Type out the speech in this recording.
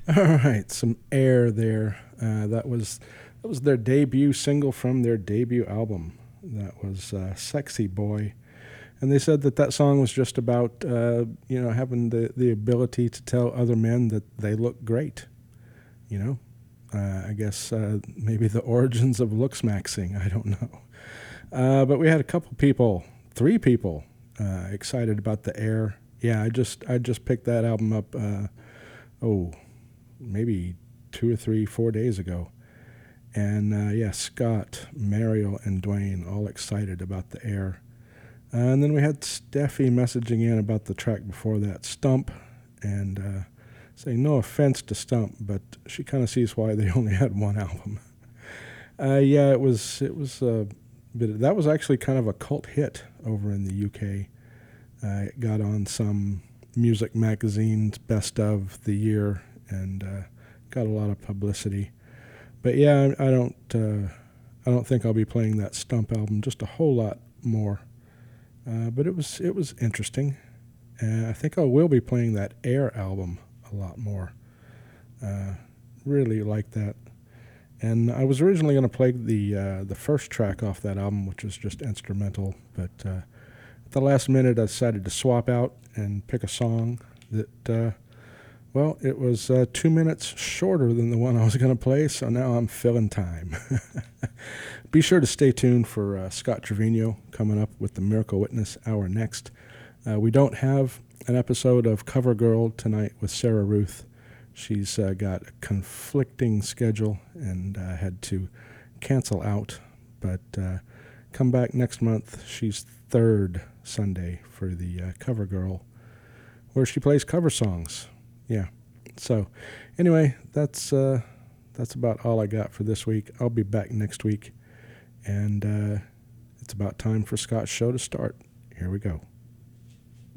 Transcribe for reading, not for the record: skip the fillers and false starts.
All right, some Air there. That was their debut single from their debut album. That was "Sexy Boy," and they said that that song was just about having the ability to tell other men that they look great. You know, I guess maybe the origins of looks maxing. I don't know, but we had a couple people, three people, excited about the Air. Yeah, I just picked that album up. Oh, maybe 2 or 3, 4 days ago. And yeah, Scott, Mariel, and Dwayne all excited about the Air. And then we had Steffi messaging in about the track before that, Stump, and saying no offense to Stump, but she kind of sees why they only had one album. Yeah, it was that was actually kind of a cult hit over in the UK. It got on some music magazine's best of the year and got a lot of publicity. But yeah, I don't think I'll be playing that Stump album just a whole lot more. But it was interesting. I think I will be playing that Air album a lot more. Uh, really like that. And I was originally going to play the first track off that album, which was just instrumental. But at the last minute, I decided to swap out and pick a song that well, it was 2 minutes shorter than the one I was going to play, so now I'm filling time. Be sure to stay tuned for Scott Trevino coming up with the Miracle Witness Hour next. We don't have an episode of Cover Girl tonight with Sarah Ruth. She's got a conflicting schedule and had to cancel out, but come back next month. She's third Sunday for the Cover Girl, where she plays cover songs. Yeah. So, anyway, that's about all I got for this week. I'll be back next week, and it's about time for Scott's show to start. Here we go.